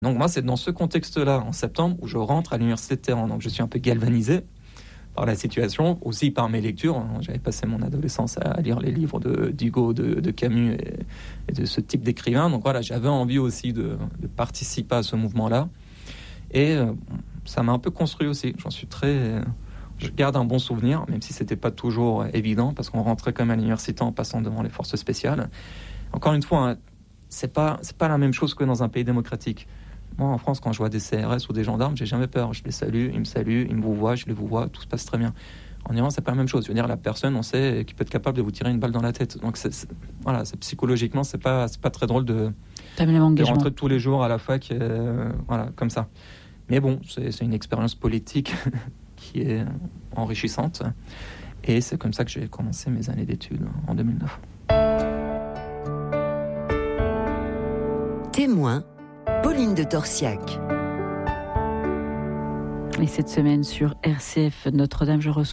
Donc moi, c'est dans ce contexte-là, en septembre, où je rentre à l'université de Téhéran. Donc je suis un peu galvanisé par la situation, aussi par mes lectures. J'avais passé mon adolescence à lire les livres d'Hugo, de Camus et de ce type d'écrivain. Donc voilà, j'avais envie aussi de participer à ce mouvement-là. Et ça m'a un peu construit aussi. Je garde un bon souvenir, même si c'était pas toujours évident, parce qu'on rentrait quand même à l'université en passant devant les forces spéciales. Encore une fois, c'est pas la même chose que dans un pays démocratique. Moi, en France, quand je vois des CRS ou des gendarmes, j'ai jamais peur. Je les salue, ils me saluent, ils me vouvoient, je les vouvoie, tout se passe très bien. En Iran, c'est pas la même chose. Je veux dire, la personne, on sait qu'il peut être capable de vous tirer une balle dans la tête. Donc, psychologiquement, c'est pas très drôle de rentrer tous les jours à la fac, comme ça. Mais bon, c'est une expérience politique qui est enrichissante. Et c'est comme ça que j'ai commencé mes années d'études en 2009. Témoin, Pauline de Torsiac. Et cette semaine sur RCF Notre-Dame, je reçois